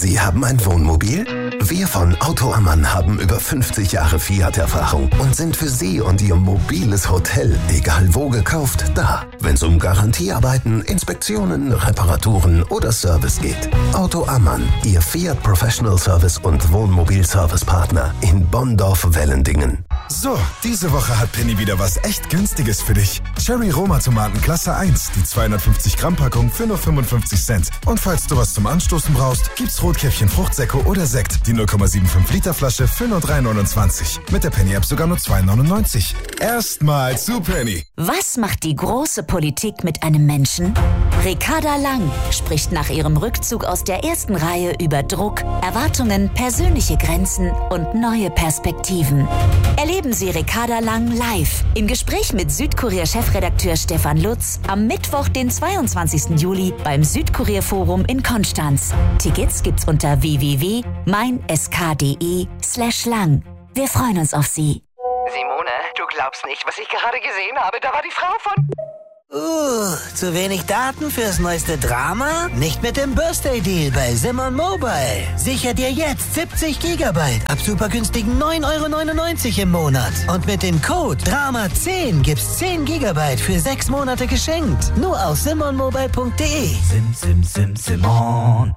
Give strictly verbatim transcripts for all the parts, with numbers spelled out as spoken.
Sie haben ein Wohnmobil? Wir von Auto Ammann haben über fünfzig Jahre Fiat-Erfahrung und sind für Sie und Ihr mobiles Hotel, egal wo gekauft, da. Wenn es um Garantiearbeiten, Inspektionen, Reparaturen oder Service geht. Auto Ammann, Ihr Fiat Professional Service und Wohnmobil-Service-Partner in Bonndorf-Wellendingen. So, diese Woche hat Penny wieder was echt Günstiges für dich. Cherry Roma Tomaten Klasse eins, die zweihundertfünfzig Gramm Packung für nur fünfundfünfzig Cent. Und falls du was zum Anstoßen brauchst, gibt's Rotkäppchen Fruchtsäcke oder Sekt. Die null Komma fünfundsiebzig Liter Flasche für nur drei neunundzwanzig. Mit der Penny-App sogar nur zwei neunundneunzig. Erstmal zu Penny. Was macht die große Politik mit einem Menschen? Ricarda Lang spricht nach ihrem Rückzug aus der ersten Reihe über Druck, Erwartungen, persönliche Grenzen und neue Perspektiven. Erleben Sie Ricarda Lang live im Gespräch mit Südkurier-Chefredakteur Stefan Lutz am Mittwoch, den zweiundzwanzigsten Juli beim Südkurier-Forum in Konstanz. Tickets gibt's unter w w w punkt mein s k punkt d e slash lang. Wir freuen uns auf Sie. Simone, du glaubst nicht, was ich gerade gesehen habe. Da war die Frau von... Uh, zu wenig Daten fürs neueste Drama? Nicht mit dem Birthday Deal bei Simon Mobile. Sicher dir jetzt siebzig Gigabyte ab super günstigen neun Euro neunundneunzig im Monat. Und mit dem Code Drama zehn gibt's zehn Gigabyte für sechs Monate geschenkt. Nur auf simon mobile punkt d e. Sim, sim, sim, Simon.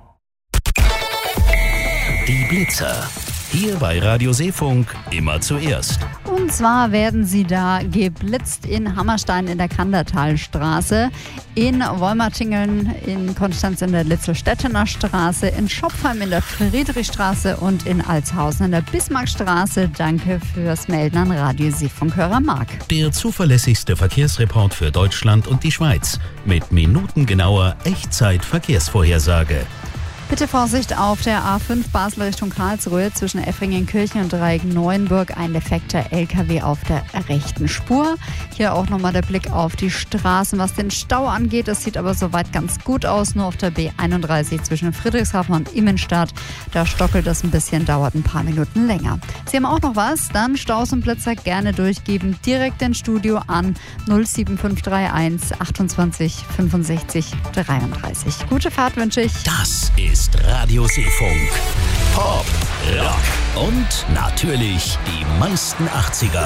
Die Blitzer. Hier bei Radio Seefunk immer zuerst. Und zwar werden sie da geblitzt in Hammerstein in der Kandertalstraße, in Wolmertingeln in Konstanz in der Litzelstädtener Straße, in Schopfheim in der Friedrichstraße und in Altshausen in der Bismarckstraße. Danke fürs Melden an Radio Seefunkhörer Mark. Der zuverlässigste Verkehrsreport für Deutschland und die Schweiz mit minutengenauer Echtzeit-Verkehrsvorhersage. Bitte Vorsicht auf der A fünf Basel Richtung Karlsruhe zwischen Effringenkirchen und Dreieck-Neuenburg. Ein defekter L K W auf der rechten Spur. Hier auch nochmal der Blick auf die Straßen, was den Stau angeht. Das sieht aber soweit ganz gut aus. Nur auf der B einunddreißig zwischen Friedrichshafen und Immenstadt. Da stockelt das ein bisschen, dauert ein paar Minuten länger. Sie haben auch noch was? Dann Staus und Blitzer gerne durchgeben. Direkt ins Studio an null sieben fünf drei eins achtundzwanzig fünfundsechzig dreiunddreißig. Gute Fahrt wünsche ich. Das ist Radio Seefunk. Pop, Rock und natürlich die meisten achtziger.